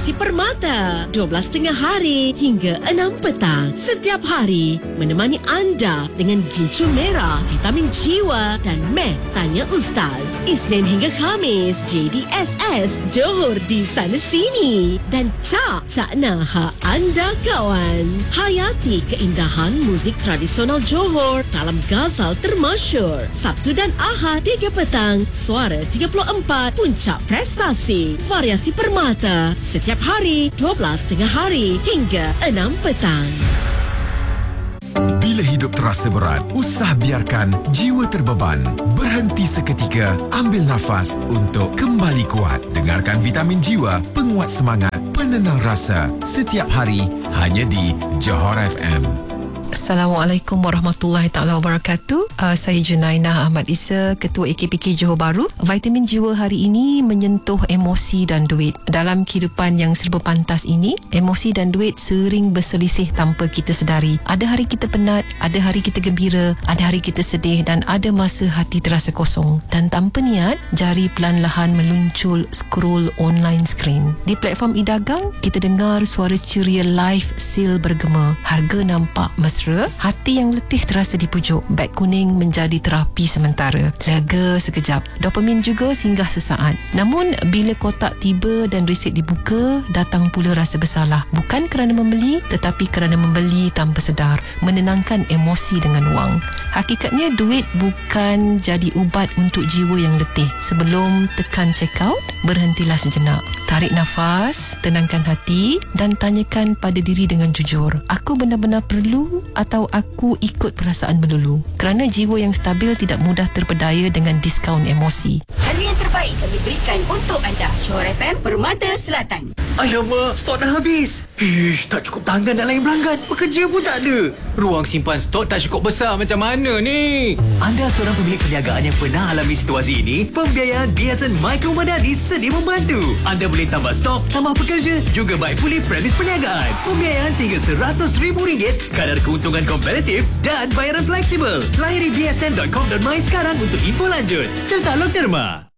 Variasi Permata 12.30 hari hingga 6 petang. Setiap hari menemani anda dengan gincu merah, vitamin jiwa dan meh tanya Ustaz. Isnin hingga Khamis JDSS Johor di sana sini. Dan Cak Nah anda kawan. Hayati keindahan muzik tradisional Johor dalam Ghazal termasyur. Sabtu dan Ahad 3 petang. Suara 34 puncak prestasi. Variasi Permata setiap hari 12.30 hari hingga 6 petang. Bila hidup terasa berat, usah biarkan jiwa terbeban. Berhenti seketika, ambil nafas untuk kembali kuat. Dengarkan Vitamin Jiwa, penguat semangat, penenang rasa. Setiap hari, hanya di Johor FM. Assalamualaikum warahmatullahi taala wabarakatuh. Saya Junaina Ahmad Isa, Ketua AKPK Johor Bahru. Vitamin Jiwa hari ini menyentuh emosi dan duit. Dalam kehidupan yang serba pantas ini, emosi dan duit sering berselisih tanpa kita sedari. Ada hari kita penat, ada hari kita gembira, ada hari kita sedih dan ada masa hati terasa kosong. Dan tanpa niat, jari perlahan-lahan meluncur scroll online screen. Di platform e-dagang, kita dengar suara ceria live sale bergema. Harga nampak mesra, hati yang letih terasa di pujuk. Beg kuning menjadi terapi sementara. Lega sekejap. Dopamin juga singgah sesaat. Namun bila kotak tiba dan resit dibuka, datang pula rasa bersalah. Bukan kerana membeli, tetapi kerana membeli tanpa sedar. Menenangkan emosi dengan wang. Hakikatnya duit bukan jadi ubat untuk jiwa yang letih. Sebelum tekan check out, berhentilah sejenak. Tarik nafas, tenangkan hati dan tanyakan pada diri dengan jujur. Aku benar-benar perlu atau aku ikut perasaan melulu? Kerana jiwa yang stabil tidak mudah terpedaya dengan diskaun emosi. Hanya yang terbaik kami berikan untuk anda. Johor FM, Permata Selatan. Alamak, stok dah habis. Ish, tak cukup tangan nak layan pelanggan. Pekerja pun tak ada. Ruang simpan stok tak cukup besar, macam mana ni? Anda seorang pemilik perniagaan yang pernah alami situasi ini? Pembiayaan BSN Micro Madani sedia membantu. Anda boleh tambah stok, tambah pekerja, juga baik pulih premis perniagaan. Pembiayaan sehingga RM100,000, kadar keuntungan kompetitif dan bayaran fleksibel. Lahiri bsn.com.my sekarang untuk info lanjut. Tertalog derma.